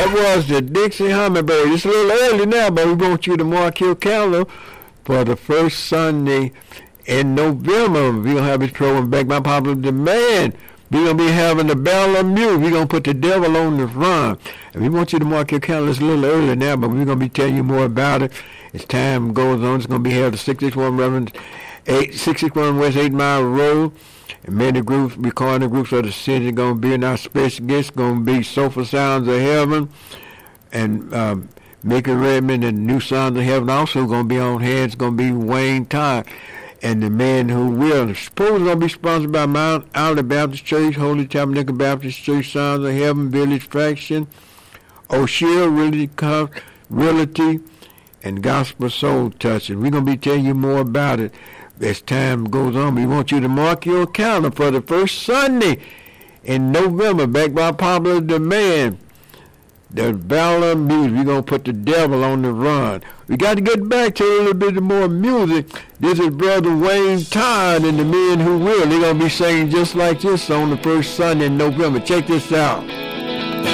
That was the Dixie Hummingbird. It's a little early now, but we want you to mark your calendar for the first Sunday in November. We're going to have this program back by popular demand. We're going to be having the Bell of Muse. We're going to put the devil on the run. And we want you to mark your calendar. It's a little early now, but we're going to be telling you more about it as time goes on. It's going to be held at 661 West 8 Mile Road. And many groups, recording groups of the city are going to be in our special guests. Going to be Soulful Sounds of Heaven and Mickey Redmond and New Sounds of Heaven. Also going to be on hand. It's going to be Wayne Todd and the Man Who Will. The show is going to be sponsored by Mount Olive Baptist Church, Holy Tabernacle Baptist Church, Sounds of Heaven, Village Fraction, O'Shea Realty, and Gospel Soul Touching. We're going to be telling you more about it as time goes on. We want you to mark your calendar for the first Sunday in November, back by popular demand. The Bell of Music. We're going to put the devil on the run. We got to get back to a little bit more music. This is Brother Wayne Todd and the Men Who Will. They're going to be singing just like this on the first Sunday in November. Check this out.